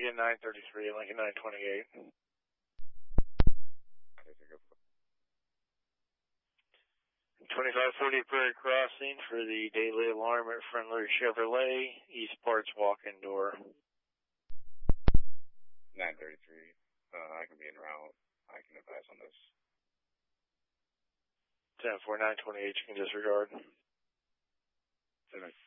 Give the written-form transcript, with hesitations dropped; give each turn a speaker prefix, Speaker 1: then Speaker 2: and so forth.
Speaker 1: Lincoln 933, Lincoln 928. 2540 Prairie Crossing for the daily alarm at Friendly Chevrolet, East Parts walk-in door.
Speaker 2: 933, I can be en route. I can advise on this.
Speaker 1: 10-4, 928, you can disregard.
Speaker 2: 7.